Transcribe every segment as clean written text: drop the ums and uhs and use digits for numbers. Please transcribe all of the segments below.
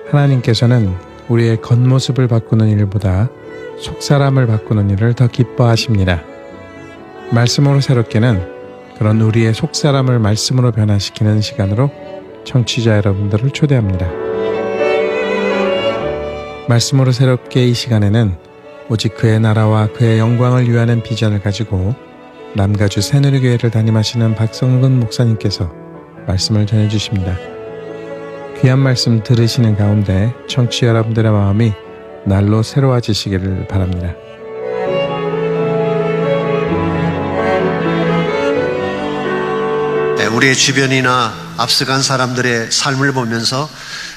하나님께서는 우리의 겉모습을 바꾸는 일보다 속사람을 바꾸는 일을 더 기뻐하십니다. 말씀으로 새롭게는 그런 우리의 속사람을 말씀으로 변화시키는 시간으로 청취자 여러분들을 초대합니다. 말씀으로 새롭게 이 시간에는 오직 그의 나라와 그의 영광을 위하는 비전을 가지고 남가주 새누리교회를 담임하시는 박성근 목사님께서 말씀을 전해주십니다. 귀한 말씀 들으시는 가운데 청취자 여러분들의 마음이 날로 새로워지시기를 바랍니다. 우리의 주변이나 앞서간 사람들의 삶을 보면서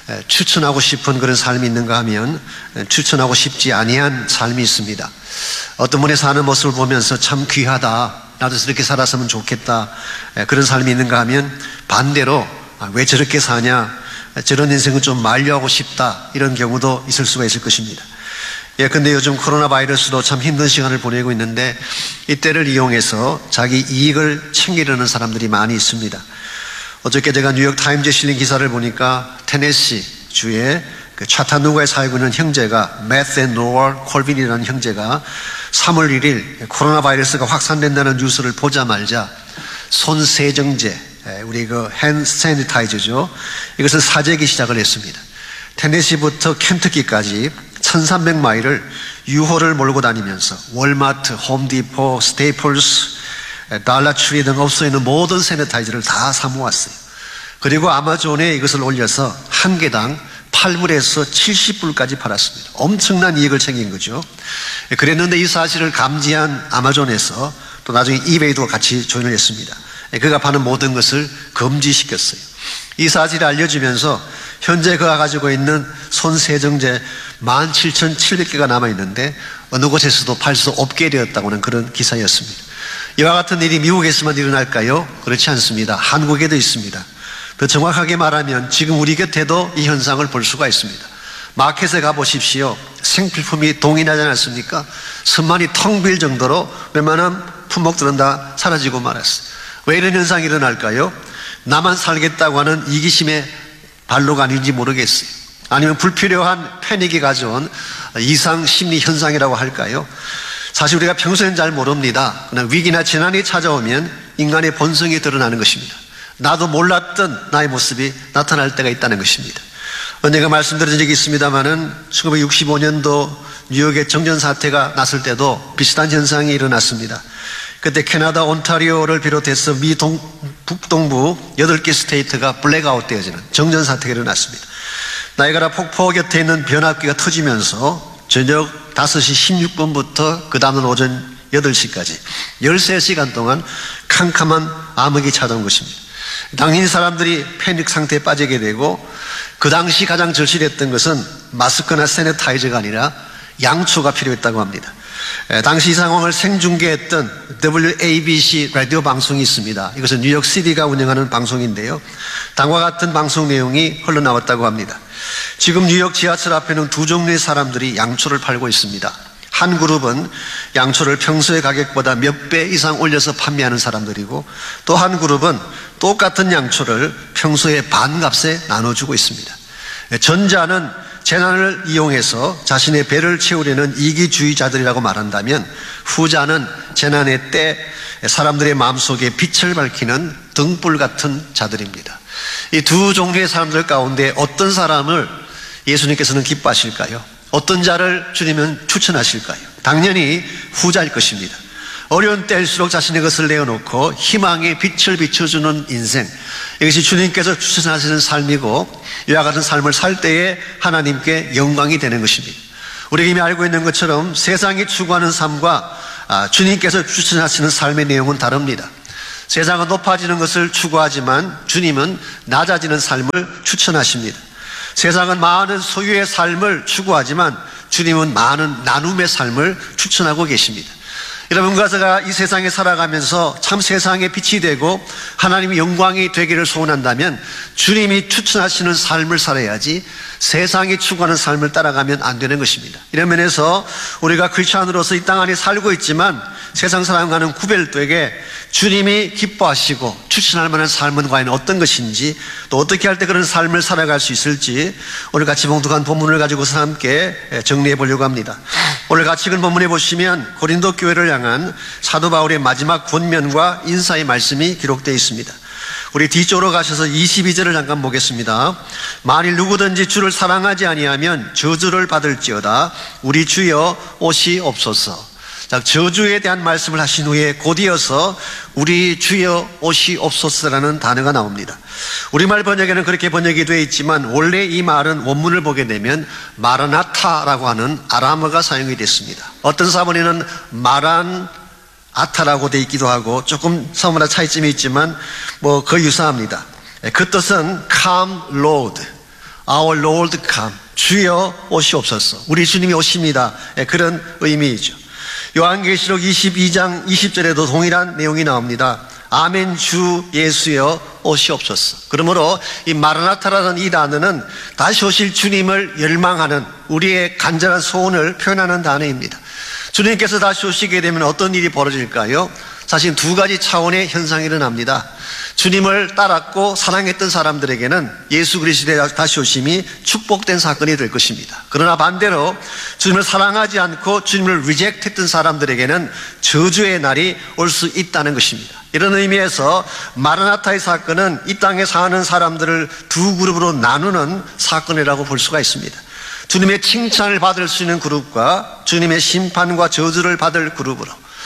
추천하고 싶은 그런 삶이 있는가 하면 추천하고 싶지 아니한 삶이 있습니다. 어떤 분이 사는 모습을 보면서 참 귀하다, 나도 저렇게 살았으면 좋겠다, 그런 삶이 있는가 하면 반대로 왜 저렇게 사냐, 저런 인생은 좀 만류하고 싶다, 이런 경우도 있을 수가 있을 것입니다. 근데 요즘 코로나 바이러스로 참 힘든 시간을 보내고 있는데 이때를 이용해서 자기 이익을 챙기려는 사람들이 많이 있습니다. 어저께 제가 뉴욕 타임즈 실린 기사를 보니까 테네시 주의 그 차타누가에 살고 있는 형제가 매트 앤 노얼 콜빈이라는 형제가 3월 1일 코로나 바이러스가 확산된다는 뉴스를 보자마자 손 세정제, 우리 그 핸드 세니타이저죠, 이것을 사재기 시작을 했습니다. 테네시부터 켄터키까지 1300마일을 유호를 몰고 다니면서 월마트, 홈디포, 스테이플스, 달라트리 등 업소에 있는 모든 세니타이저를 다 사모았어요. 그리고 아마존에 이것을 올려서 한 개당 8불에서 70불까지 팔았습니다. 엄청난 이익을 챙긴 거죠. 그랬는데 이 사실을 감지한 아마존에서 또 나중에 이베이도 같이 조인을 했습니다. 그가 파는 모든 것을 금지시켰어요. 이 사실을 알려주면서 현재 그가 가지고 있는 손 세정제 17,700개가 남아있는데 어느 곳에서도 팔 수 없게 되었다고 하는 그런 기사였습니다. 이와 같은 일이 미국에서만 일어날까요? 그렇지 않습니다. 한국에도 있습니다. 더 정확하게 말하면 지금 우리 곁에도 이 현상을 볼 수가 있습니다. 마켓에 가보십시오. 생필품이 동일하지 않습니까? 선반이 텅 빌 정도로 웬만한 품목들은 다 사라지고 말았어요. 왜 이런 현상이 일어날까요? 나만 살겠다고 하는 이기심의 발로가 아닌지 모르겠어요. 아니면 불필요한 패닉이 가져온 이상 심리 현상이라고 할까요? 사실 우리가 평소엔 잘 모릅니다. 그러나 위기나 재난이 찾아오면 인간의 본성이 드러나는 것입니다. 나도 몰랐던 나의 모습이 나타날 때가 있다는 것입니다. 언젠가 말씀드린 적이 있습니다마는 1965년도 뉴욕의 정전 사태가 났을 때도 비슷한 현상이 일어났습니다. 그때 캐나다 온타리오를 비롯해서 미 북동부 8개 스테이트가 블랙아웃 되어지는 정전 사태가 일어났습니다. 나이가라 폭포 곁에 있는 변압기가 터지면서 저녁 5시 16분부터 그 다음날 오전 8시까지 13시간 동안 캄캄한 암흑이 찾아온 것입니다. 당연히 사람들이 패닉 상태에 빠지게 되고 그 당시 가장 절실했던 것은 마스크나 세니타이저가 아니라 양초가 필요했다고 합니다. 당시 이 상황을 생중계했던 WABC 라디오 방송이 있습니다. 이것은 뉴욕시티가 운영하는 방송인데요. 다음과 같은 방송 내용이 흘러나왔다고 합니다. 지금 뉴욕 지하철 앞에는 두 종류의 사람들이 양초를 팔고 있습니다. 한 그룹은 양초를 평소의 가격보다 몇 배 이상 올려서 판매하는 사람들이고 또 한 그룹은 똑같은 양초를 평소의 반값에 나눠주고 있습니다. 전자는 재난을 이용해서 자신의 배를 채우려는 이기주의자들이라고 말한다면 후자는 재난의 때 사람들의 마음속에 빛을 밝히는 등불 같은 자들입니다. 이 두 종류의 사람들 가운데 어떤 사람을 예수님께서는 기뻐하실까요? 어떤 자를 주님은 추천하실까요? 당연히 후자일 것입니다. 어려운 때일수록 자신의 것을 내어놓고 희망의 빛을 비춰주는 인생, 이것이 주님께서 추천하시는 삶이고 이와 같은 삶을 살 때에 하나님께 영광이 되는 것입니다. 우리가 이미 알고 있는 것처럼 세상이 추구하는 삶과 주님께서 추천하시는 삶의 내용은 다릅니다. 세상은 높아지는 것을 추구하지만 주님은 낮아지는 삶을 추천하십니다. 세상은 많은 소유의 삶을 추구하지만 주님은 많은 나눔의 삶을 추천하고 계십니다. 여러분과 제가 이 세상에 살아가면서 참 세상에 빛이 되고 하나님의 영광이 되기를 소원한다면 주님이 추천하시는 삶을 살아야지 세상이 추구하는 삶을 따라가면 안 되는 것입니다. 이런 면에서 우리가 크리스찬으로서 이 땅 안에 살고 있지만 세상 사람과는 구별되게 주님이 기뻐하시고 추천할 만한 삶은 과연 어떤 것인지, 또 어떻게 할 때 그런 삶을 살아갈 수 있을지 오늘 같이 봉독한 본문을 가지고서 함께 정리해 보려고 합니다. 오늘 같이 읽은 본문에 보시면 고린도 교회를 향한 사도 바울의 마지막 권면과 인사의 말씀이 기록되어 있습니다. 우리 뒤쪽으로 가셔서 22절을 잠깐 보겠습니다. 만일 누구든지 주를 사랑하지 아니하면 저주를 받을지어다. 우리 주여 오시옵소서. 자, 저주에 대한 말씀을 하신 후에 곧이어서 우리 주여 오시옵소서라는 단어가 나옵니다. 우리말 번역에는 그렇게 번역이 되어 있지만 원래 이 말은 원문을 보게 되면 마라나타라고 하는 아람어가 사용이 됐습니다. 어떤 사본에는 마란아타라고 되어 있기도 하고 조금 사본마다 차이점이 있지만 뭐 거의 유사합니다. 그 뜻은 Come Lord, Our Lord come, 주여 오시옵소서, 우리 주님이 오십니다, 그런 의미이죠. 요한계시록 22장 20절에도 동일한 내용이 나옵니다. 아멘, 주 예수여 오시옵소서. 그러므로 이 마라나타라는 이 단어는 다시 오실 주님을 열망하는 우리의 간절한 소원을 표현하는 단어입니다. 주님께서 다시 오시게 되면 어떤 일이 벌어질까요? 사실 두 가지 차원의 현상이 일어납니다. 주님을 따랐고 사랑했던 사람들에게는 예수 그리스도의 다시 오심이 축복된 사건이 될 것입니다. 그러나 반대로 주님을 사랑하지 않고 주님을 리젝트했던 사람들에게는 저주의 날이 올 수 있다는 것입니다. 이런 의미에서 마라나타의 사건은 이 땅에 사는 사람들을 두 그룹으로 나누는 사건이라고 볼 수가 있습니다. 주님의 칭찬을 받을 수 있는 그룹과 주님의 심판과 저주를 받을 그룹으로.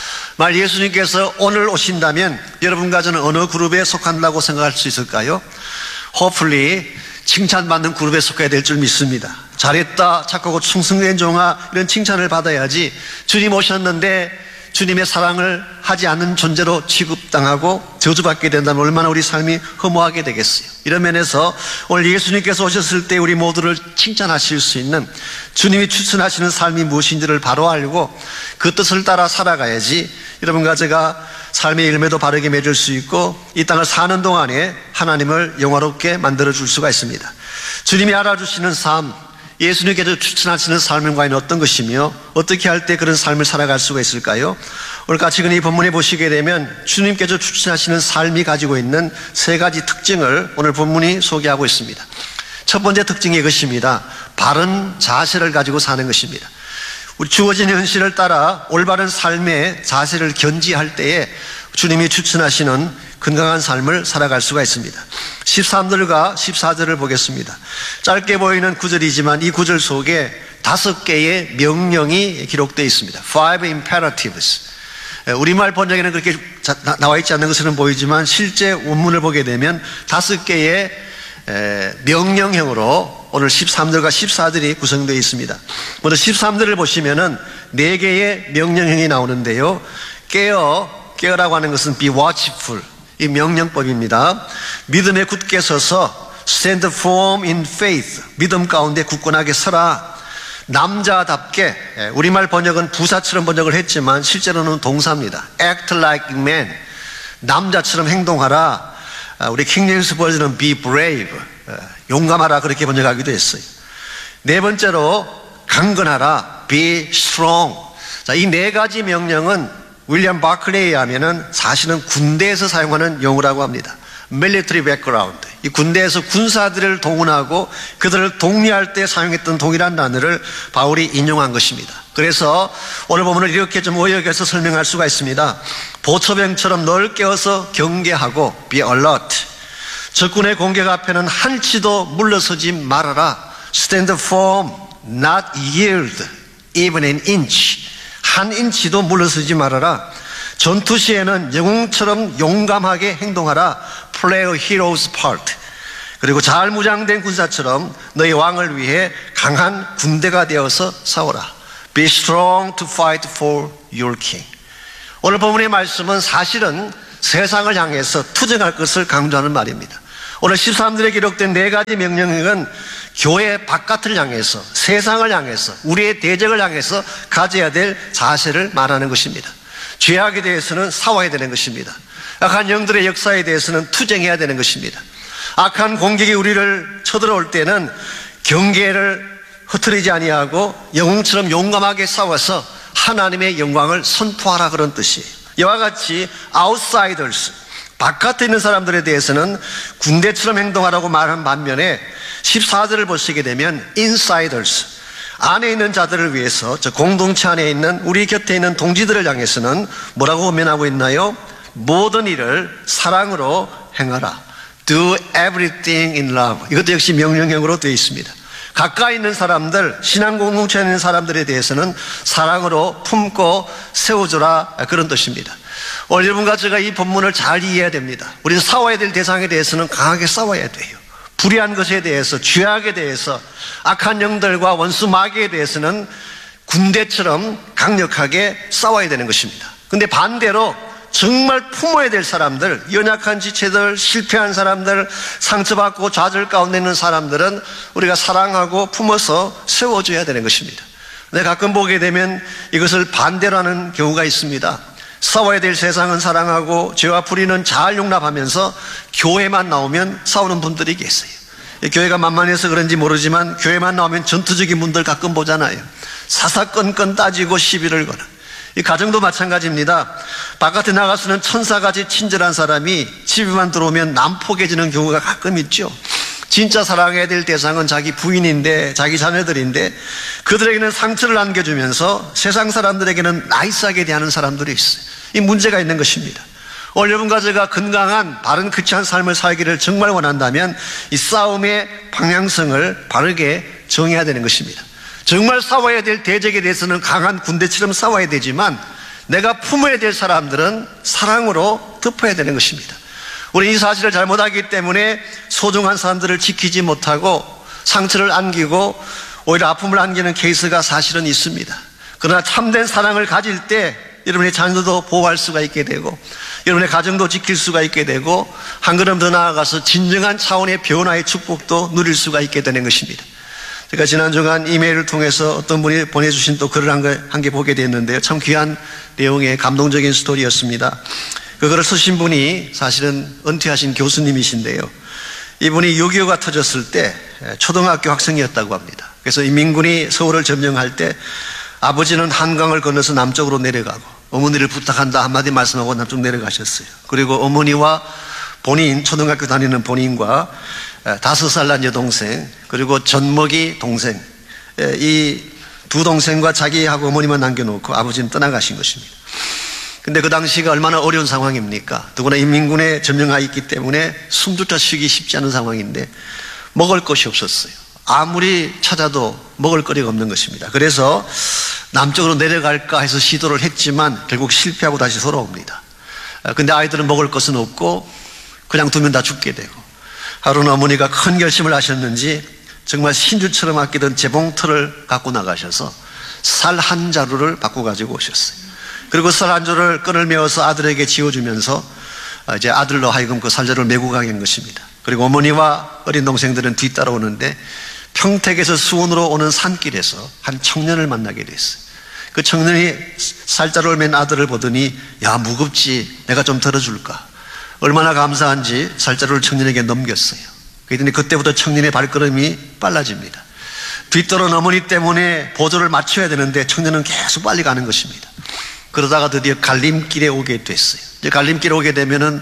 만약 예수님께서 오늘 오신다면 여러분과 저는 어느 그룹에 속한다고 생각할 수 있을까요? Hopefully 칭찬받는 그룹에 속해야 될 줄 믿습니다. 잘했다, 착하고 충성된 종아, 이런 칭찬을 받아야지 주님 오셨는데 주님의 사랑을 하지 않는 존재로 취급당하고 저주받게 된다면 얼마나 우리 삶이 허무하게 되겠어요. 이런 면에서 오늘 예수님께서 오셨을 때 우리 모두를 칭찬하실 수 있는, 주님이 추천하시는 삶이 무엇인지를 바로 알고 그 뜻을 따라 살아가야지 여러분과 제가 삶의 열매도 바르게 맺을 수 있고 이 땅을 사는 동안에 하나님을 영화롭게 만들어줄 수가 있습니다. 주님이 알아주시는 삶, 예수님께서 추천하시는 삶은 과연 어떤 것이며 어떻게 할 때 그런 삶을 살아갈 수가 있을까요? 오늘 같이 이 본문에 보시게 되면 주님께서 추천하시는 삶이 가지고 있는 세 가지 특징을 오늘 본문이 소개하고 있습니다. 첫 번째 특징이 이것입니다. 바른 자세를 가지고 사는 것입니다. 우리 주어진 현실을 따라 올바른 삶의 자세를 견지할 때에 주님이 추천하시는 건강한 삶을 살아갈 수가 있습니다. 13절과 14절을 보겠습니다. 짧게 보이는 구절이지만 이 구절 속에 5개의 명령이 기록되어 있습니다. Five imperatives. 우리말 번역에는 그렇게 나와 있지 않는 것으로 보이지만 실제 원문을 보게 되면 5개의 명령형으로 오늘 13절과 14절이 구성되어 있습니다. 먼저 13절을 보시면은 4개의 명령형이 나오는데요. 깨어라고 하는 것은 be watchful, 이 명령법입니다. 믿음에 굳게 서서 stand firm in faith, 믿음 가운데 굳건하게 서라. 남자답게, 우리말 번역은 부사처럼 번역을 했지만 실제로는 동사입니다. act like man, 남자처럼 행동하라. 우리 킹제임스 버전은 be brave, 용감하라, 그렇게 번역하기도 했어요. 네 번째로 강건하라, be strong. 자, 이 4가지 명령은 윌리엄 바클레이에 하면은 사실은 군대에서 사용하는 용어라고 합니다. military background. 이 군대에서 군사들을 동원하고 그들을 독려할 때 사용했던 동일한 단어를 바울이 인용한 것입니다. 그래서 오늘 본문을 이렇게 좀 의역해서 설명할 수가 있습니다. 보초병처럼 널 깨어서 경계하고 be alert. 적군의 공격 앞에는 한치도 물러서지 말아라. stand firm, not yield, even an inch. 한 인치도 물러서지 말아라. 전투 시에는 영웅처럼 용감하게 행동하라. Play a hero's part. 그리고 잘 무장된 군사처럼 너희 왕을 위해 강한 군대가 되어서 싸워라. Be strong to fight for your king. 오늘 본문의 말씀은 사실은 세상을 향해서 투쟁할 것을 강조하는 말입니다. 오늘 13절에 기록된 4가지 명령은 교회 바깥을 향해서, 세상을 향해서, 우리의 대적을 향해서 가져야 될 자세를 말하는 것입니다. 죄악에 대해서는 싸워야 되는 것입니다. 악한 영들의 역사에 대해서는 투쟁해야 되는 것입니다. 악한 공격이 우리를 쳐들어올 때는 경계를 흐트리지 아니하고 영웅처럼 용감하게 싸워서 하나님의 영광을 선포하라, 그런 뜻이에요. 이와 같이 outsiders, 바깥에 있는 사람들에 대해서는 군대처럼 행동하라고 말한 반면에 14절을 보시게 되면 insiders, 안에 있는 자들을 위해서, 저 공동체 안에 있는 우리 곁에 있는 동지들을 향해서는 뭐라고 권면하고 있나요? 모든 일을 사랑으로 행하라. Do everything in love. 이것도 역시 명령형으로 되어 있습니다. 가까이 있는 사람들, 신앙 공동체에 있는 사람들에 대해서는 사랑으로 품고 세워주라, 그런 뜻입니다. 오늘 여러분과 제가 이 본문을 잘 이해해야 됩니다. 우리는 싸워야 될 대상에 대해서는 강하게 싸워야 돼요. 불의한 것에 대해서, 죄악에 대해서, 악한 영들과 원수 마귀에 대해서는 군대처럼 강력하게 싸워야 되는 것입니다. 근데 반대로 정말 품어야 될 사람들, 연약한 지체들, 실패한 사람들, 상처받고 좌절 가운데 있는 사람들은 우리가 사랑하고 품어서 세워줘야 되는 것입니다. 근데 가끔 보게 되면 이것을 반대로 하는 경우가 있습니다. 싸워야 될 세상은 사랑하고 죄와 불의는 잘 용납하면서 교회만 나오면 싸우는 분들이 계세요. 교회가 만만해서 그런지 모르지만 교회만 나오면 전투적인 분들 가끔 보잖아요. 사사건건 따지고 시비를 거는. 이 가정도 마찬가지입니다. 바깥에 나가서는 천사같이 친절한 사람이 집에만 들어오면 난폭해지는 경우가 가끔 있죠. 진짜 사랑해야 될 대상은 자기 부인인데, 자기 자녀들인데 그들에게는 상처를 안겨주면서 세상 사람들에게는 나이스하게 대하는 사람들이 있어요. 이 문제가 있는 것입니다. 오늘 여러분과 제가 건강한 바른 크리스찬 삶을 살기를 정말 원한다면 이 싸움의 방향성을 바르게 정해야 되는 것입니다. 정말 싸워야 될 대적에 대해서는 강한 군대처럼 싸워야 되지만 내가 품어야 될 사람들은 사랑으로 덮어야 되는 것입니다. 우리 이 사실을 잘못하기 때문에 소중한 사람들을 지키지 못하고 상처를 안기고 오히려 아픔을 안기는 케이스가 사실은 있습니다. 그러나 참된 사랑을 가질 때 여러분의 자녀도 보호할 수가 있게 되고 여러분의 가정도 지킬 수가 있게 되고 한 걸음 더 나아가서 진정한 차원의 변화의 축복도 누릴 수가 있게 되는 것입니다. 제가 지난 주간 이메일을 통해서 어떤 분이 보내주신 또 글을 한 개 보게 됐는데요. 참 귀한 내용의 감동적인 스토리였습니다. 그거를 쓰신 분이 사실은 은퇴하신 교수님이신데요. 이분이 6.25가 터졌을 때 초등학교 학생이었다고 합니다. 그래서 인민군이 서울을 점령할 때 아버지는 한강을 건너서 남쪽으로 내려가고 어머니를 부탁한다 한마디 말씀하고 남쪽 내려가셨어요. 그리고 어머니와 본인, 초등학교 다니는 본인과 5살 난 여동생, 그리고 젖먹이 동생, 이 두 동생과 자기하고 어머니만 남겨놓고 아버지는 떠나가신 것입니다. 근데 그 당시가 얼마나 어려운 상황입니까? 더구나 인민군에 점령하 있기 때문에 숨조차 쉬기 쉽지 않은 상황인데 먹을 것이 없었어요. 아무리 찾아도 먹을 거리가 없는 것입니다. 그래서 남쪽으로 내려갈까 해서 시도를 했지만 결국 실패하고 다시 돌아옵니다. 근데 아이들은 먹을 것은 없고 그냥 두면 다 죽게 되고 하루는 어머니가 큰 결심을 하셨는지 정말 신주처럼 아끼던 재봉틀을 갖고 나가셔서 쌀 한 자루를 바꿔 가지고 오셨어요. 그리고 쌀 한 자루를 끈을 메어서 아들에게 지어주면서 이제 아들로 하여금 그 쌀자루를 메고 가게 한 것입니다. 그리고 어머니와 어린 동생들은 뒤따라오는데 평택에서 수원으로 오는 산길에서 한 청년을 만나게 됐어요. 그 청년이 쌀자루를 맨 아들을 보더니 야 무겁지 내가 좀 들어줄까. 얼마나 감사한지 쌀자루를 청년에게 넘겼어요. 그랬더니 그때부터 청년의 발걸음이 빨라집니다. 뒤따른 어머니 때문에 보조를 맞춰야 되는데 청년은 계속 빨리 가는 것입니다. 그러다가 드디어 갈림길에 오게 됐어요. 이제 갈림길에 오게 되면은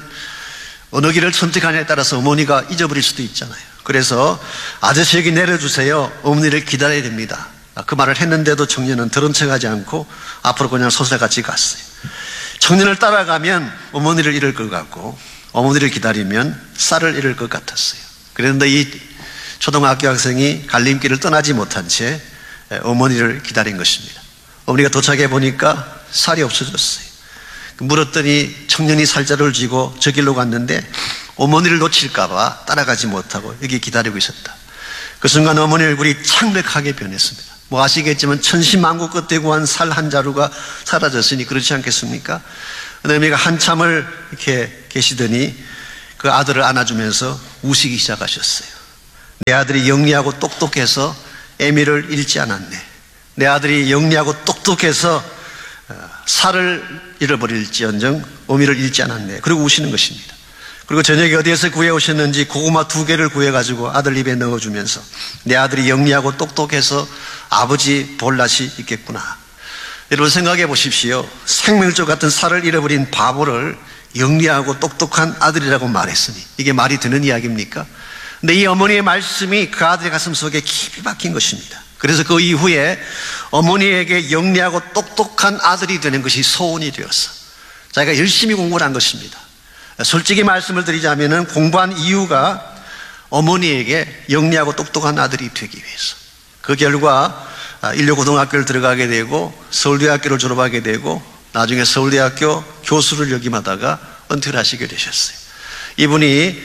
어느 길을 선택하냐에 따라서 어머니가 잊어버릴 수도 있잖아요. 그래서 아저씨 여기 내려주세요. 어머니를 기다려야 됩니다. 그 말을 했는데도 청년은 들은 척하지 않고 앞으로 그냥 소설같이 갔어요. 청년을 따라가면 어머니를 잃을 것 같고 어머니를 기다리면 쌀을 잃을 것 같았어요. 그런데 이 초등학교 학생이 갈림길을 떠나지 못한 채 어머니를 기다린 것입니다. 어머니가 도착해 보니까 쌀이 없어졌어요. 물었더니 청년이 쌀자루를 쥐고 저 길로 갔는데 어머니를 놓칠까봐 따라가지 못하고 여기 기다리고 있었다. 그 순간 어머니 얼굴이 창백하게 변했습니다. 뭐 아시겠지만 천신만고 끝에 구한 쌀 한 자루가 사라졌으니 그렇지 않겠습니까? 어머니가 한참을 이렇게 계시더니 그 아들을 안아주면서 우시기 시작하셨어요. 내 아들이 영리하고 똑똑해서 애미를 잃지 않았네. 내 아들이 영리하고 똑똑해서 쌀을 잃어버릴지언정 어미를 잃지 않았네. 그리고 우시는 것입니다. 그리고 저녁에 어디에서 구해오셨는지 고구마 2개를 구해가지고 아들 입에 넣어주면서 내 아들이 영리하고 똑똑해서 아버지 볼낯이 있겠구나. 여러분 생각해 보십시오. 생명줄 같은 살을 잃어버린 바보를 영리하고 똑똑한 아들이라고 말했으니 이게 말이 되는 이야기입니까? 근데 이 어머니의 말씀이 그 아들의 가슴 속에 깊이 박힌 것입니다. 그래서 그 이후에 어머니에게 영리하고 똑똑한 아들이 되는 것이 소원이 되었어. 자기가 열심히 공부를 한 것입니다. 솔직히 말씀을 드리자면 공부한 이유가 어머니에게 영리하고 똑똑한 아들이 되기 위해서. 그 결과 인류고등학교를 들어가게 되고 서울대학교를 졸업하게 되고 나중에 서울대학교 교수를 역임하다가 은퇴를 하시게 되셨어요. 이분이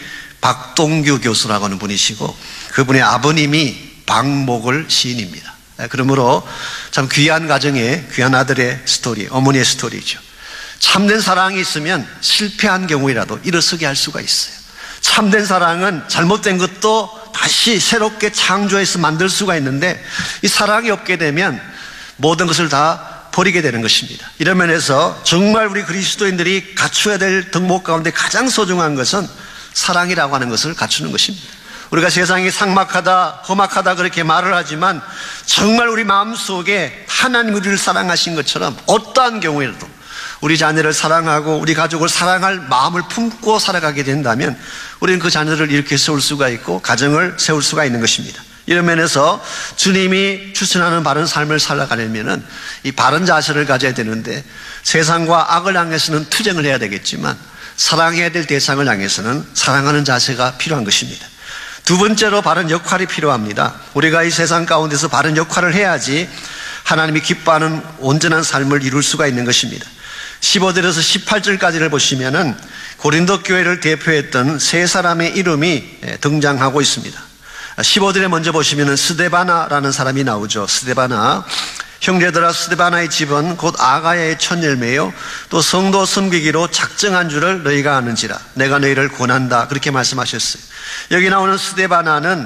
박동규 교수라고 하는 분이시고 그분의 아버님이 박목을 시인입니다. 그러므로 참 귀한 가정의 귀한 아들의 스토리, 어머니의 스토리죠. 참된 사랑이 있으면 실패한 경우이라도 일어서게 할 수가 있어요. 참된 사랑은 잘못된 것도 다시 새롭게 창조해서 만들 수가 있는데 이 사랑이 없게 되면 모든 것을 다 버리게 되는 것입니다. 이런 면에서 정말 우리 그리스도인들이 갖춰야 될 덕목 가운데 가장 소중한 것은 사랑이라고 하는 것을 갖추는 것입니다. 우리가 세상이 삭막하다, 험악하다 그렇게 말을 하지만 정말 우리 마음속에 하나님 우리를 사랑하신 것처럼 어떠한 경우에도 우리 자녀를 사랑하고 우리 가족을 사랑할 마음을 품고 살아가게 된다면 우리는 그 자녀를 이렇게 세울 수가 있고 가정을 세울 수가 있는 것입니다. 이런 면에서 주님이 추천하는 바른 삶을 살아가려면 이 바른 자세를 가져야 되는데 세상과 악을 향해서는 투쟁을 해야 되겠지만 사랑해야 될 대상을 향해서는 사랑하는 자세가 필요한 것입니다. 두 번째로 바른 역할이 필요합니다. 우리가 이 세상 가운데서 바른 역할을 해야지 하나님이 기뻐하는 온전한 삶을 이룰 수가 있는 것입니다. 15절에서 18절까지를 보시면은 고린도 교회를 대표했던 세 사람의 이름이 등장하고 있습니다. 15절에 먼저 보시면은 스데바나라는 사람이 나오죠. 스데바나. 형제들아 스데바나의 집은 곧 아가야의 첫 열매요 또 성도 섬기기로 작정한 줄을 너희가 아는지라 내가 너희를 권한다 그렇게 말씀하셨어요. 여기 나오는 스데바나는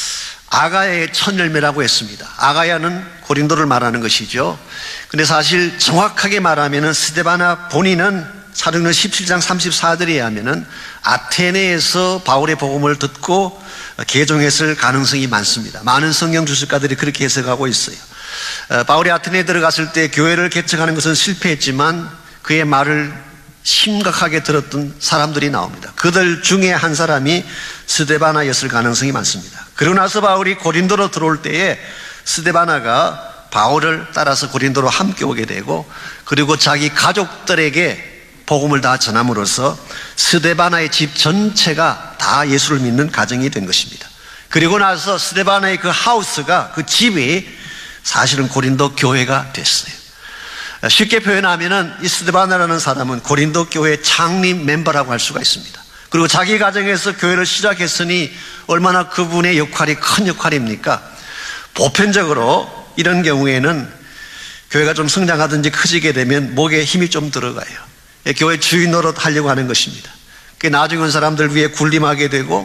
아가야의 첫 열매라고 했습니다. 아가야는 고린도를 말하는 것이죠. 근데 사실 정확하게 말하면은 스데바나 본인은 사도행전 17장 34절에 의하면은 아테네에서 바울의 복음을 듣고 개종했을 가능성이 많습니다. 많은 성경 주석가들이 그렇게 해석하고 있어요. 바울이 아테네에 들어갔을 때 교회를 개척하는 것은 실패했지만 그의 말을 심각하게 들었던 사람들이 나옵니다. 그들 중에 한 사람이 스데바나였을 가능성이 많습니다. 그러고 나서 바울이 고린도로 들어올 때에 스데바나가 바울을 따라서 고린도로 함께 오게 되고 그리고 자기 가족들에게 복음을 다 전함으로써 스데바나의 집 전체가 다 예수를 믿는 가정이 된 것입니다. 그리고 나서 스데바나의 그 하우스가 그 집이 사실은 고린도 교회가 됐어요. 쉽게 표현하면은 이 스데바나라는 사람은 고린도 교회 창립 멤버라고 할 수가 있습니다. 그리고 자기 가정에서 교회를 시작했으니 얼마나 그분의 역할이 큰 역할입니까? 보편적으로 이런 경우에는 교회가 좀 성장하든지 커지게 되면 목에 힘이 좀 들어가요. 교회 주인 노릇 하려고 하는 것입니다. 나중에 온 사람들 위해 군림하게 되고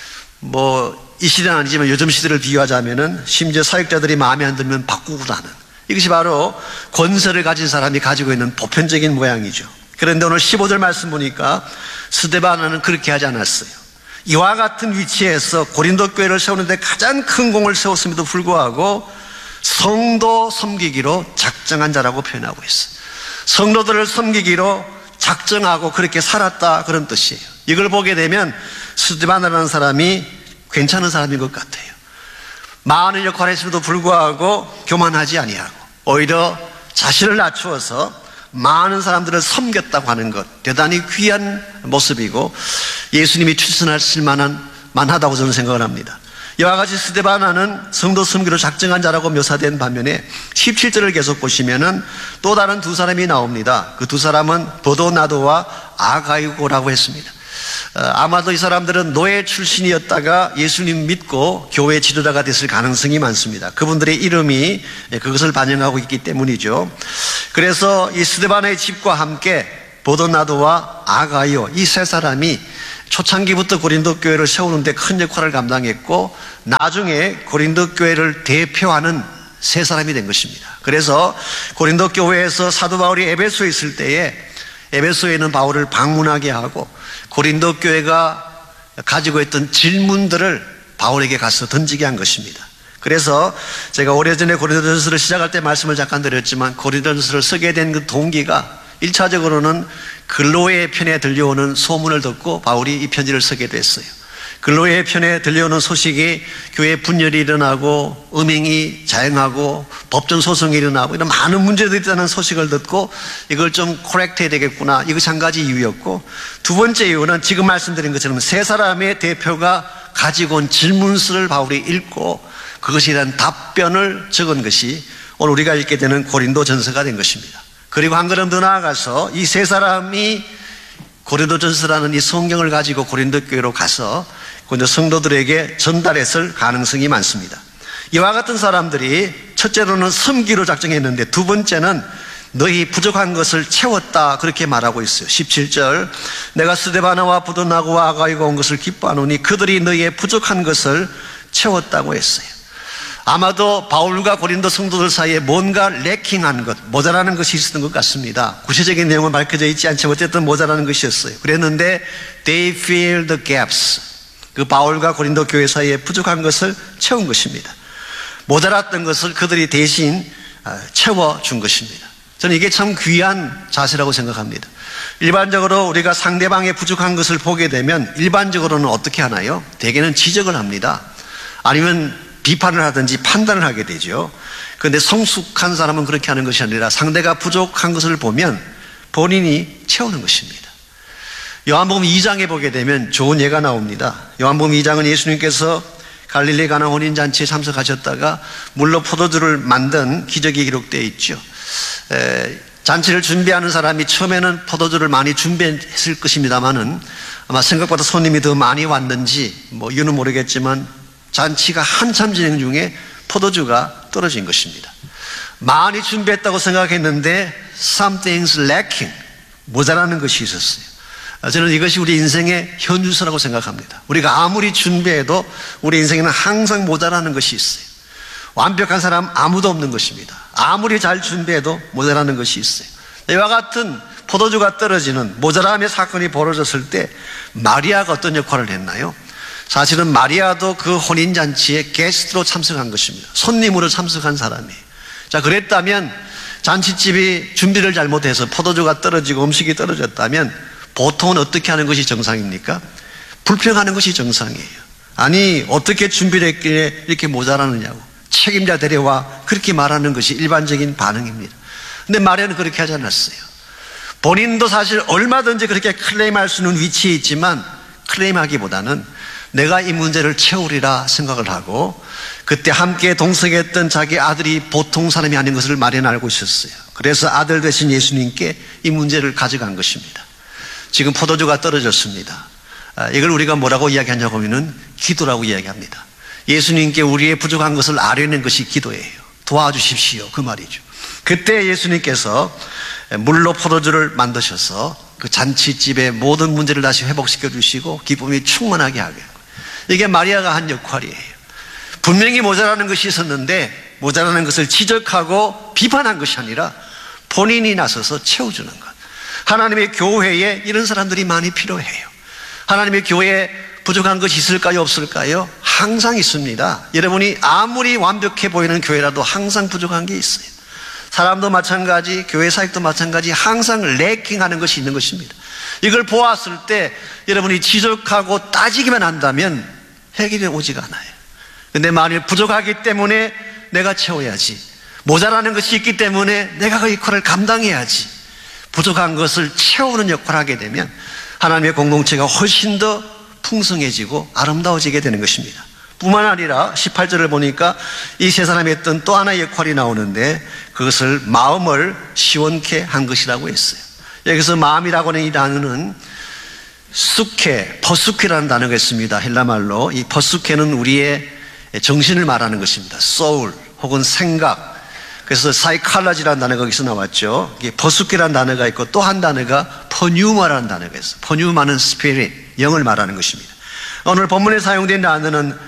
이 시대는 아니지만 요즘 시대를 비유하자면은 심지어 사역자들이 마음에 안 들면 바꾸고 나는 이것이 바로 권세를 가진 사람이 가지고 있는 보편적인 모양이죠. 그런데 오늘 15절 말씀 보니까 스데바나는 그렇게 하지 않았어요. 이와 같은 위치에서 고린도 교회를 세우는데 가장 큰 공을 세웠음에도 불구하고 성도 섬기기로 작정한 자라고 표현하고 있어요. 성도들을 섬기기로 작정하고 그렇게 살았다 그런 뜻이에요. 이걸 보게 되면 스데바나라는 사람이 괜찮은 사람인 것 같아요. 많은 역할을 했음에도 불구하고 교만하지 아니하고 오히려 자신을 낮추어서 많은 사람들을 섬겼다고 하는 것 대단히 귀한 모습이고 예수님이 추천하실 만하다고 저는 생각을 합니다. 이와 같이 스데바나는 성도 섬기로 작정한 자라고 묘사된 반면에 17절을 계속 보시면은 또 다른 두 사람이 나옵니다. 그 두 사람은 버도나도와 아가이고라고 했습니다. 아마도 이 사람들은 노예 출신이었다가 예수님 믿고 교회 지도자가 됐을 가능성이 많습니다. 그분들의 이름이 그것을 반영하고 있기 때문이죠. 그래서 이 스데바나의 집과 함께 버도나도와 아가이오 이 세 사람이 초창기부터 고린도 교회를 세우는데 큰 역할을 감당했고 나중에 고린도 교회를 대표하는 세 사람이 된 것입니다. 그래서 고린도 교회에서 사도 바울이 에베소에 있을 때에 에베소에 있는 바울을 방문하게 하고 고린도 교회가 가지고 있던 질문들을 바울에게 가서 던지게 한 것입니다. 그래서 제가 오래전에 고린도전서를 시작할 때 말씀을 잠깐 드렸지만 고린도전서를 쓰게 된 그 동기가 1차적으로는 글로의 편에 들려오는 소문을 듣고 바울이 이 편지를 쓰게 됐어요. 글로의 편에 들려오는 소식이 교회 분열이 일어나고 음행이 자행하고 법정 소송이 일어나고 이런 많은 문제들이 있다는 소식을 듣고 이걸 좀 코렉트해야 되겠구나. 이것이 한 가지 이유였고, 두 번째 이유는 지금 말씀드린 것처럼 세 사람의 대표가 가지고 온 질문서를 바울이 읽고 그것에 대한 답변을 적은 것이 오늘 우리가 읽게 되는 고린도전서가 된 것입니다. 그리고 한 걸음 더 나아가서 이 세 사람이 고린도전서라는 이 성경을 가지고 고린도 교회로 가서 고린도 성도들에게 전달했을 가능성이 많습니다. 이와 같은 사람들이 첫째로는 섬기로 작정했는데 두 번째는 너희 부족한 것을 채웠다 그렇게 말하고 있어요. 17절 내가 스데바나와 부도나고와 아가이가 온 것을 기뻐하노니 그들이 너희의 부족한 것을 채웠다고 했어요. 아마도 바울과 고린도 성도들 사이에 뭔가 래킹한 것, 모자라는 것이 있었던 것 같습니다. 구체적인 내용은 밝혀져 있지 않지만 어쨌든 모자라는 것이었어요. 그랬는데 they filled the gaps. 그 바울과 고린도 교회 사이에 부족한 것을 채운 것입니다. 모자랐던 것을 그들이 대신 채워준 것입니다. 저는 이게 참 귀한 자세라고 생각합니다. 일반적으로 우리가 상대방의 부족한 것을 보게 되면 일반적으로는 어떻게 하나요? 대개는 지적을 합니다. 아니면 비판을 하든지 판단을 하게 되죠. 그런데 성숙한 사람은 그렇게 하는 것이 아니라 상대가 부족한 것을 보면 본인이 채우는 것입니다. 요한복음 2장에 보게 되면 좋은 예가 나옵니다. 요한복음 2장은 예수님께서 갈릴리 가나 혼인잔치에 참석하셨다가 물로 포도주를 만든 기적이 기록되어 있죠. 잔치를 준비하는 사람이 처음에는 포도주를 많이 준비했을 것입니다만은 아마 생각보다 손님이 더 많이 왔는지 이유는 모르겠지만 잔치가 한참 진행 중에 포도주가 떨어진 것입니다. 많이 준비했다고 생각했는데 something's lacking, 모자라는 것이 있었어요. 저는 이것이 우리 인생의 현주소라고 생각합니다. 우리가 아무리 준비해도 우리 인생에는 항상 모자라는 것이 있어요. 완벽한 사람 아무도 없는 것입니다. 아무리 잘 준비해도 모자라는 것이 있어요. 이와 같은 포도주가 떨어지는 모자람의 사건이 벌어졌을 때 마리아가 어떤 역할을 했나요? 사실은 마리아도 그 혼인잔치에 게스트로 참석한 것입니다. 손님으로 참석한 사람이에요. 자, 그랬다면 잔치집이 준비를 잘못해서 포도주가 떨어지고 음식이 떨어졌다면 보통은 어떻게 하는 것이 정상입니까? 불평하는 것이 정상이에요. 아니, 어떻게 준비를 했길래 이렇게 모자라느냐고. 책임자 데려와 그렇게 말하는 것이 일반적인 반응입니다. 근데 마리아는 그렇게 하지 않았어요. 본인도 사실 얼마든지 그렇게 클레임할 수 있는 위치에 있지만 클레임하기보다는 내가 이 문제를 채우리라 생각을 하고 그때 함께 동석했던 자기 아들이 보통 사람이 아닌 것을 마리아는 알고 있었어요. 그래서 아들 대신 예수님께 이 문제를 가져간 것입니다. 지금 포도주가 떨어졌습니다. 이걸 우리가 뭐라고 이야기하냐고 하면은 기도라고 이야기합니다. 예수님께 우리의 부족한 것을 아뢰는 것이 기도예요. 도와주십시오. 그 말이죠. 그때 예수님께서 물로 포도주를 만드셔서 그 잔치집의 모든 문제를 다시 회복시켜 주시고 기쁨이 충만하게 하게 하고, 이게 마리아가 한 역할이에요. 분명히 모자라는 것이 있었는데 모자라는 것을 지적하고 비판한 것이 아니라 본인이 나서서 채워주는 것. 하나님의 교회에 이런 사람들이 많이 필요해요. 하나님의 교회에 부족한 것이 있을까요? 없을까요? 항상 있습니다. 여러분이 아무리 완벽해 보이는 교회라도 항상 부족한 게 있어요. 사람도 마찬가지, 교회 사역도 마찬가지, 항상 래킹하는 것이 있는 것입니다. 이걸 보았을 때 여러분이 지적하고 따지기만 한다면 해결이 오지가 않아요. 근데 만일 부족하기 때문에 내가 채워야지, 모자라는 것이 있기 때문에 내가 그 역할을 감당해야지, 부족한 것을 채우는 역할을 하게 되면 하나님의 공동체가 훨씬 더 풍성해지고 아름다워지게 되는 것입니다. 뿐만 아니라 18절을 보니까 이 세 사람이 했던 또 하나의 역할이 나오는데 그것을 마음을 시원케 한 것이라고 했어요. 여기서 마음이라고 하는 이 단어는 수케, 퍼수케라는 단어가 있습니다. 헬라말로. 이 퍼수케는 우리의 정신을 말하는 것입니다. soul 혹은 생각. 그래서 사이칼라지라는 단어가 여기서 나왔죠. 이게 퍼수케라는 단어가 있고 또 한 단어가 퍼뉴마라는 단어가 있어요. 퍼뉴마는 spirit, 영을 말하는 것입니다. 오늘 본문에 사용된 단어는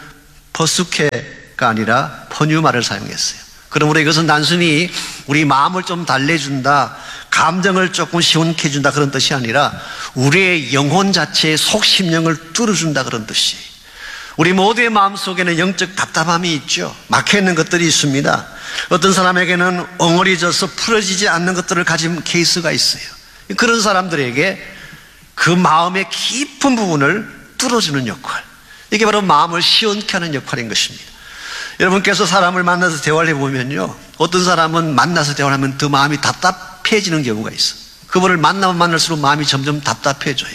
퍼수케가 아니라 퍼뉴마를 사용했어요. 그러므로 이것은 단순히 우리 마음을 좀 달래준다, 감정을 조금 시원케 해준다 그런 뜻이 아니라 우리의 영혼 자체의 속심령을 뚫어준다 그런 뜻이에요. 우리 모두의 마음속에는 영적 답답함이 있죠. 막혀있는 것들이 있습니다. 어떤 사람에게는 엉어리져서 풀어지지 않는 것들을 가진 케이스가 있어요. 그런 사람들에게 그 마음의 깊은 부분을 뚫어주는 역할, 이게 바로 마음을 시원케 하는 역할인 것입니다. 여러분께서 사람을 만나서 대화를 해보면요, 어떤 사람은 만나서 대화를 하면 더 마음이 답답해지는 경우가 있어요. 그분을 만나면 만날수록 마음이 점점 답답해져요.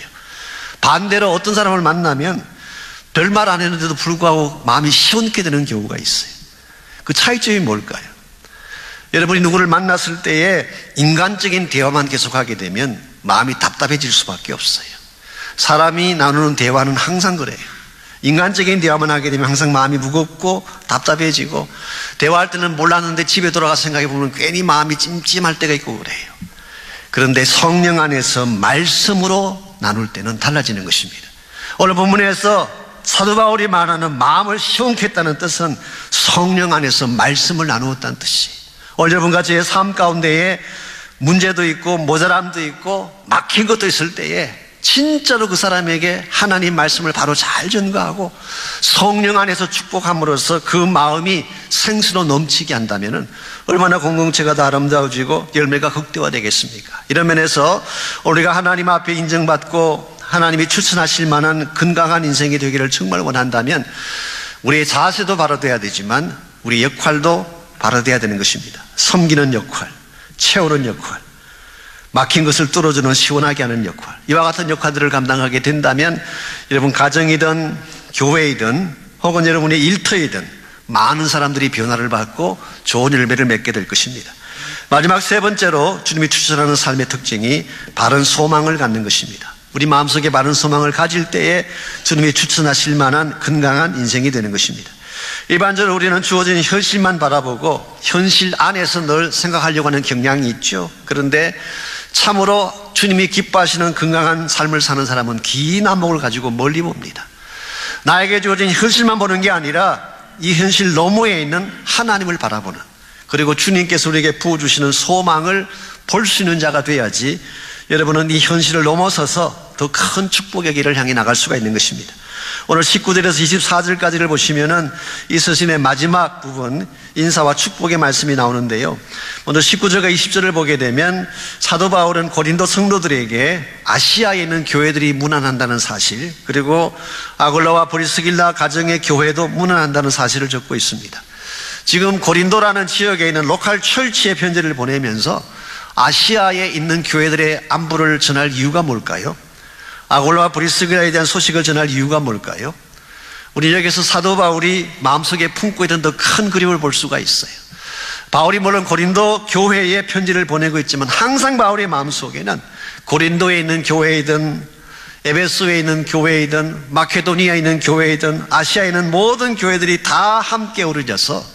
반대로 어떤 사람을 만나면 별말 안 했는데도 불구하고 마음이 시원케 되는 경우가 있어요. 그 차이점이 뭘까요? 여러분이 누구를 만났을 때에 인간적인 대화만 계속하게 되면 마음이 답답해질 수밖에 없어요. 사람이 나누는 대화는 항상 그래요. 인간적인 대화만 하게 되면 항상 마음이 무겁고 답답해지고, 대화할 때는 몰랐는데 집에 돌아가서 생각해 보면 괜히 마음이 찜찜할 때가 있고 그래요. 그런데 성령 안에서 말씀으로 나눌 때는 달라지는 것입니다. 오늘 본문에서 사도 바울이 말하는 마음을 시원케 했다는 뜻은 성령 안에서 말씀을 나누었다는 뜻이에요. 오늘 여러분과 저의 삶 가운데에 문제도 있고 모자람도 있고 막힌 것도 있을 때에 진짜로 그 사람에게 하나님 말씀을 바로 잘 전가하고 성령 안에서 축복함으로써 그 마음이 생수로 넘치게 한다면 얼마나 공동체가 더 아름다워지고 열매가 극대화되겠습니까? 이런 면에서 우리가 하나님 앞에 인정받고 하나님이 추천하실 만한 건강한 인생이 되기를 정말 원한다면 우리의 자세도 바로 돼야 되지만 우리 역할도 바로 돼야 되는 것입니다. 섬기는 역할, 채우는 역할, 막힌 것을 뚫어주는 시원하게 하는 역할, 이와 같은 역할들을 감당하게 된다면 여러분 가정이든 교회이든 혹은 여러분의 일터이든 많은 사람들이 변화를 받고 좋은 열매를 맺게 될 것입니다. 마지막 세 번째로 주님이 추천하는 삶의 특징이 바른 소망을 갖는 것입니다. 우리 마음속에 바른 소망을 가질 때에 주님이 추천하실 만한 건강한 인생이 되는 것입니다. 일반적으로 우리는 주어진 현실만 바라보고 현실 안에서 늘 생각하려고 하는 경향이 있죠. 그런데 참으로 주님이 기뻐하시는 건강한 삶을 사는 사람은 긴 안목을 가지고 멀리 봅니다. 나에게 주어진 현실만 보는 게 아니라 이 현실 너머에 있는 하나님을 바라보는, 그리고 주님께서 우리에게 부어주시는 소망을 볼 수 있는 자가 돼야지 여러분은 이 현실을 넘어서서 더 큰 축복의 길을 향해 나갈 수가 있는 것입니다. 오늘 19절에서 24절까지를 보시면은 이 서신의 마지막 부분 인사와 축복의 말씀이 나오는데요. 먼저 19절과 20절을 보게 되면 사도 바울은 고린도 성도들에게 아시아에 있는 교회들이 문안한다는 사실, 그리고 아골라와 브리스길라 가정의 교회도 문안한다는 사실을 적고 있습니다. 지금 고린도라는 지역에 있는 로컬 철치의 편지를 보내면서 아시아에 있는 교회들의 안부를 전할 이유가 뭘까요? 아골라와 브리스길라에 대한 소식을 전할 이유가 뭘까요? 우리 여기서 사도 바울이 마음속에 품고 있던 더 큰 그림을 볼 수가 있어요. 바울이 물론 고린도 교회에 편지를 보내고 있지만 항상 바울의 마음속에는 고린도에 있는 교회이든 에베소에 있는 교회이든 마케도니아에 있는 교회이든 아시아에 있는 모든 교회들이 다 함께 어우러져서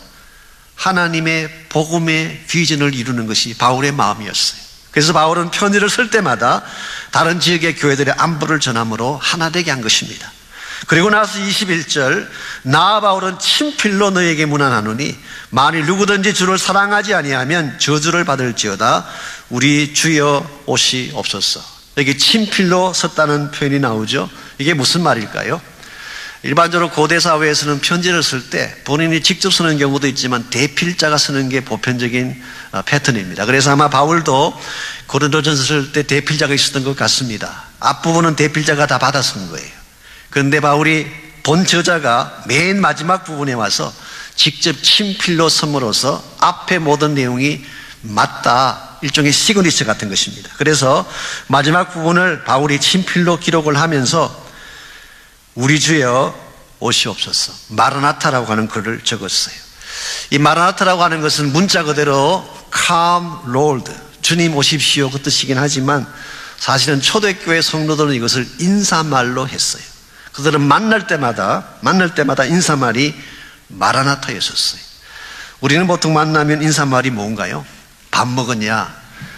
하나님의 복음의 비전을 이루는 것이 바울의 마음이었어요. 그래서 바울은 편지를 쓸 때마다 다른 지역의 교회들의 안부를 전함으로 하나 되게 한 것입니다. 그리고 나서 21절, 나 바울은 친필로 너에게 문안하노니 만일 누구든지 주를 사랑하지 아니하면 저주를 받을지어다. 우리 주여 오시옵소서. 여기 친필로 썼다는 표현이 나오죠. 이게 무슨 말일까요? 일반적으로 고대 사회에서는 편지를 쓸 때 본인이 직접 쓰는 경우도 있지만 대필자가 쓰는 게 보편적인 패턴입니다. 그래서 아마 바울도 고린도전서 쓸 때 대필자가 있었던 것 같습니다. 앞부분은 대필자가 다 받아 쓴 거예요. 그런데 바울이 본 저자가 맨 마지막 부분에 와서 직접 친필로 섬으로써 앞에 모든 내용이 맞다, 일종의 시그니처 같은 것입니다. 그래서 마지막 부분을 바울이 친필로 기록을 하면서 우리 주여 오시옵소서, 마라나타라고 하는 글을 적었어요. 이 마라나타라고 하는 것은 문자 그대로 Come Lord, 주님 오십시오 그 뜻이긴 하지만 사실은 초대교회 성도들은 이것을 인사말로 했어요. 그들은 만날 때마다 인사말이 마라나타였었어요. 우리는 보통 만나면 인사말이 뭔가요? 밥 먹었냐,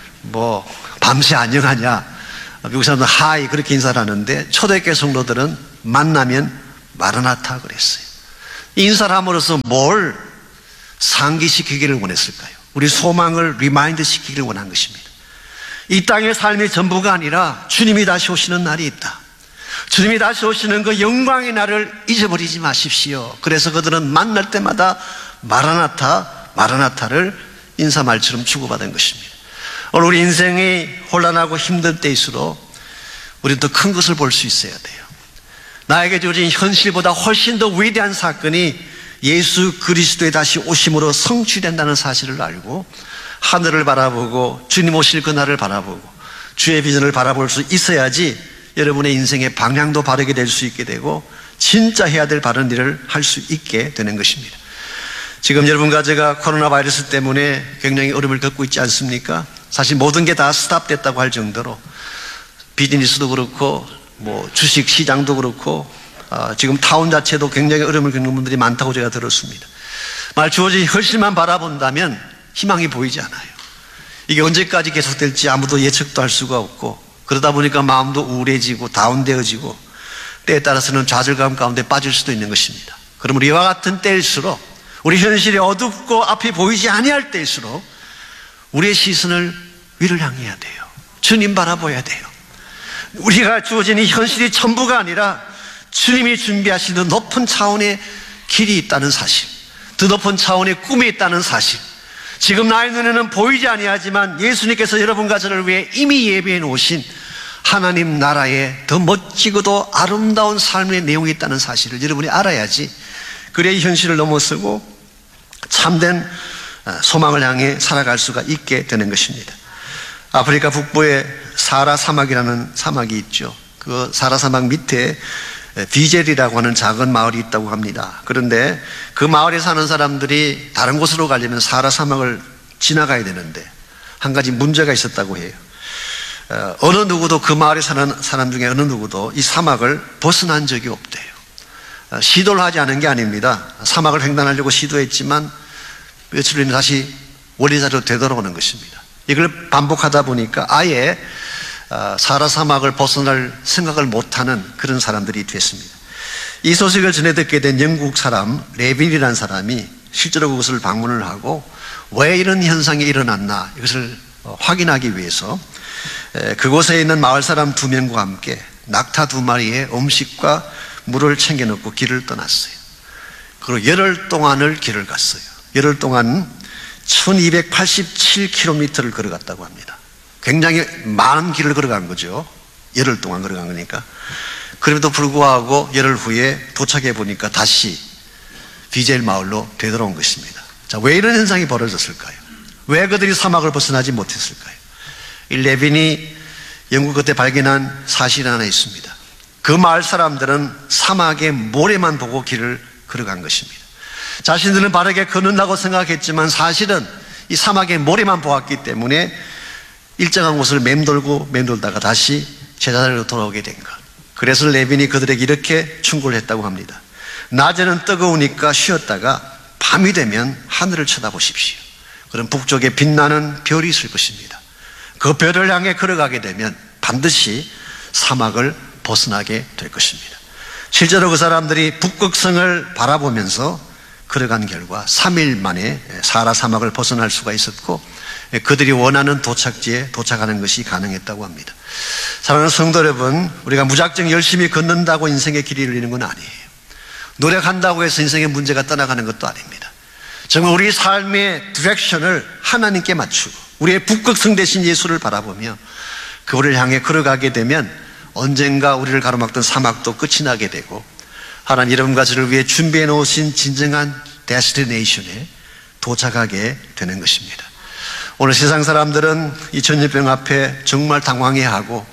밤새 안녕하냐, 미국 사람들은 하이 그렇게 인사를 하는데 초대교회 성도들은 만나면 마라나타 그랬어요. 인사를 함으로써 뭘 상기시키기를 원했을까요? 우리 소망을 리마인드 시키기를 원한 것입니다. 이 땅의 삶이 전부가 아니라 주님이 다시 오시는 날이 있다. 주님이 다시 오시는 그 영광의 날을 잊어버리지 마십시오. 그래서 그들은 만날 때마다 마라나타, 마라나타를 인사말처럼 주고받은 것입니다. 오늘 우리 인생이 혼란하고 힘든 때일수록 우리는 더 큰 것을 볼 수 있어야 돼요. 나에게 주어진 현실보다 훨씬 더 위대한 사건이 예수 그리스도의 다시 오심으로 성취된다는 사실을 알고 하늘을 바라보고 주님 오실 그날을 바라보고 주의 비전을 바라볼 수 있어야지 여러분의 인생의 방향도 바르게 될 수 있게 되고 진짜 해야 될 바른 일을 할 수 있게 되는 것입니다. 지금 여러분과 제가 코로나 바이러스 때문에 굉장히 어려움을 겪고 있지 않습니까? 사실 모든 게 다 스탑됐다고 할 정도로 비즈니스도 그렇고 주식 시장도 그렇고 지금 타운 자체도 굉장히 어려움을 겪는 분들이 많다고 제가 들었습니다. 말 주어진 현실만 바라본다면 희망이 보이지 않아요. 이게 언제까지 계속될지 아무도 예측도 할 수가 없고 그러다 보니까 마음도 우울해지고 다운되어지고 때에 따라서는 좌절감 가운데 빠질 수도 있는 것입니다. 그럼 우리와 같은 때일수록 우리 현실이 어둡고 앞이 보이지 아니할 때일수록 우리의 시선을 위를 향해야 돼요. 주님 바라봐야 돼요. 우리가 주어진 이 현실이 전부가 아니라 주님이 준비하시는 높은 차원의 길이 있다는 사실, 더 높은 차원의 꿈이 있다는 사실, 지금 나의 눈에는 보이지 아니하지만 예수님께서 여러분과 저를 위해 이미 예비해 놓으신 하나님 나라의 더 멋지고도 아름다운 삶의 내용이 있다는 사실을 여러분이 알아야지 그래야 이 현실을 넘어서고 참된 소망을 향해 살아갈 수가 있게 되는 것입니다. 아프리카 북부에 사하라 사막이라는 사막이 있죠. 그 사하라 사막 밑에 비젤이라고 하는 작은 마을이 있다고 합니다. 그런데 그 마을에 사는 사람들이 다른 곳으로 가려면 사하라 사막을 지나가야 되는데 한 가지 문제가 있었다고 해요. 어느 누구도 그 마을에 사는 사람 중에 어느 누구도 이 사막을 벗어난 적이 없대요. 시도를 하지 않은 게 아닙니다. 사막을 횡단하려고 시도했지만 며칠 후에 다시 원래 자리로 되돌아오는 것입니다. 이걸 반복하다 보니까 아예 사하라 사막을 벗어날 생각을 못하는 그런 사람들이 됐습니다. 이 소식을 전해 듣게 된 영국 사람 레빈이라는 사람이 실제로 그것을 방문을 하고 왜 이런 현상이 일어났나 이것을 확인하기 위해서 그곳에 있는 마을 사람 2명과 함께 낙타 2마리에 음식과 물을 챙겨 넣고 길을 떠났어요. 그리고 열흘 동안을 길을 갔어요. 열흘 동안 1287km를 걸어갔다고 합니다. 굉장히 많은 길을 걸어간 거죠. 열흘 동안 걸어간 거니까. 그럼에도 불구하고 열흘 후에 도착해 보니까 다시 비젤 마을로 되돌아온 것입니다. 자, 왜 이런 현상이 벌어졌을까요? 왜 그들이 사막을 벗어나지 못했을까요? 이 레빈이 영국 끝에 발견한 사실이 하나 있습니다. 그 마을 사람들은 사막의 모래만 보고 길을 걸어간 것입니다. 자신들은 바르게 걷는다고 생각했지만 사실은 이 사막의 모래만 보았기 때문에 일정한 곳을 맴돌다가 다시 제자리로 돌아오게 된 것. 그래서 레빈이 그들에게 이렇게 충고를 했다고 합니다. 낮에는 뜨거우니까 쉬었다가 밤이 되면 하늘을 쳐다보십시오. 그럼 북쪽에 빛나는 별이 있을 것입니다. 그 별을 향해 걸어가게 되면 반드시 사막을 벗어나게 될 것입니다. 실제로 그 사람들이 북극성을 바라보면서 걸어간 결과 3일 만에 사하라 사막을 벗어날 수가 있었고 그들이 원하는 도착지에 도착하는 것이 가능했다고 합니다. 사랑하는 성도 여러분, 우리가 무작정 열심히 걷는다고 인생의 길이 열리는 건 아니에요. 노력한다고 해서 인생의 문제가 떠나가는 것도 아닙니다. 정말 우리 삶의 디렉션을 하나님께 맞추고 우리의 북극성 대신 예수를 바라보며 그분을 향해 걸어가게 되면 언젠가 우리를 가로막던 사막도 끝이 나게 되고 하나님 여러분과 저를 위해 준비해 놓으신 진정한 데스티네이션에 도착하게 되는 것입니다. 오늘 세상 사람들은 이 전염병 앞에 정말 당황해하고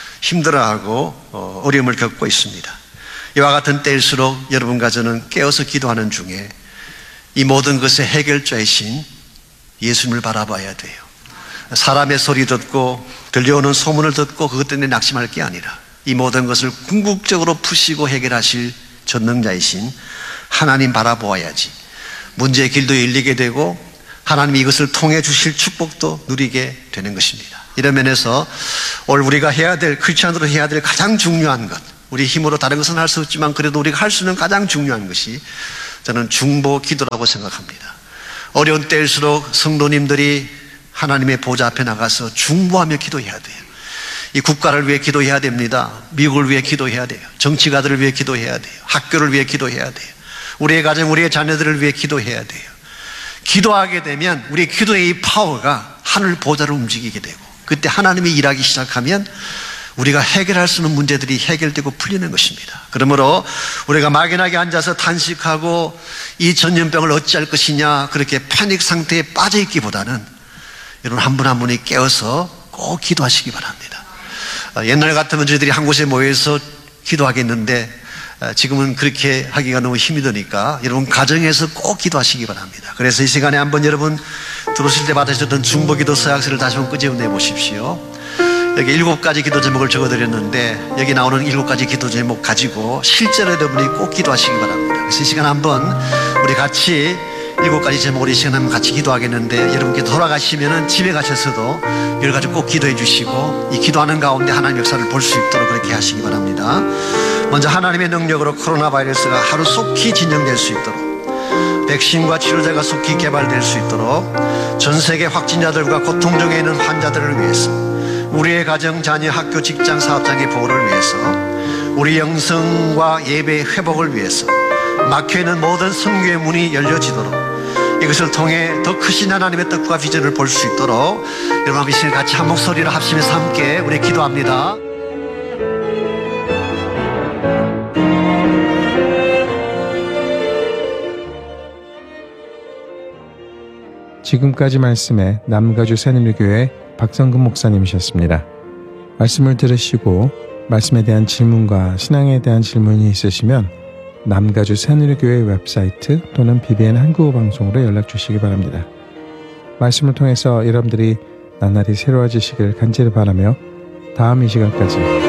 힘들어하고 어려움을 겪고 있습니다. 이와 같은 때일수록 여러분과 저는 깨어서 기도하는 중에 이 모든 것의 해결자이신 예수님을 바라봐야 돼요. 사람의 소리 듣고 들려오는 소문을 듣고 그것 때문에 낙심할 게 아니라 이 모든 것을 궁극적으로 푸시고 해결하실 전능자이신 하나님 바라보아야지 문제의 길도 열리게 되고 하나님이 이것을 통해 주실 축복도 누리게 되는 것입니다. 이런 면에서 오늘 우리가 해야 될, 크리스찬으로 해야 될 가장 중요한 것, 우리 힘으로 다른 것은 할 수 없지만 그래도 우리가 할 수 있는 가장 중요한 것이 저는 중보 기도라고 생각합니다. 어려운 때일수록 성도님들이 하나님의 보좌 앞에 나가서 중보하며 기도해야 돼요. 이 국가를 위해 기도해야 됩니다. 미국을 위해 기도해야 돼요. 정치가들을 위해 기도해야 돼요. 학교를 위해 기도해야 돼요. 우리의 가정, 우리의 자녀들을 위해 기도해야 돼요. 기도하게 되면 우리 기도의 이 파워가 하늘 보좌를 움직이게 되고, 그때 하나님이 일하기 시작하면 우리가 해결할 수 있는 문제들이 해결되고 풀리는 것입니다. 그러므로 우리가 막연하게 앉아서 탄식하고 이 전염병을 어찌할 것이냐 그렇게 패닉 상태에 빠져 있기보다는 여러분 한 분 한 분이 깨어서 꼭 기도하시기 바랍니다. 옛날 같으면 저희들이 한 곳에 모여서 기도하겠는데 지금은 그렇게 하기가 너무 힘이 드니까 여러분 가정에서 꼭 기도하시기 바랍니다. 그래서 이 시간에 한번 여러분 들어오실 때 받으셨던 중보기도 서약서를 다시 한번 끄집어내 보십시오. 여기 7가지 기도 제목을 적어드렸는데 여기 나오는 7가지 기도 제목 가지고 실제로 여러분이 꼭 기도하시기 바랍니다. 그래서 이 시간 한번 우리 같이 7가지 제목으로 이 시간 한번 같이 기도하겠는데, 여러분께 돌아가시면 집에 가셔서도 여러 가지 꼭 기도해 주시고 이 기도하는 가운데 하나님의 역사를 볼 수 있도록 그렇게 하시기 바랍니다. 먼저 하나님의 능력으로 코로나 바이러스가 하루속히 진정될 수 있도록, 백신과 치료제가 속히 개발될 수 있도록, 전 세계 확진자들과 고통 중에 있는 환자들을 위해서, 우리의 가정, 자녀, 학교, 직장, 사업장의 보호를 위해서, 우리 영성과 예배의 회복을 위해서 막혀있는 모든 선교의 문이 열려지도록, 이것을 통해 더 크신 하나님의 뜻과 비전을 볼 수 있도록 여러분 이 시간 같이 한 목소리로 합심해서 함께 우리 기도합니다. 지금까지 말씀에 남가주 새누리교회 박성근 목사님이셨습니다. 말씀을 들으시고 말씀에 대한 질문과 신앙에 대한 질문이 있으시면 남가주 새누리교회 웹사이트 또는 BBN 한국어 방송으로 연락 주시기 바랍니다. 말씀을 통해서 여러분들이 나날이 새로워지시길 간절히 바라며 다음 이 시간까지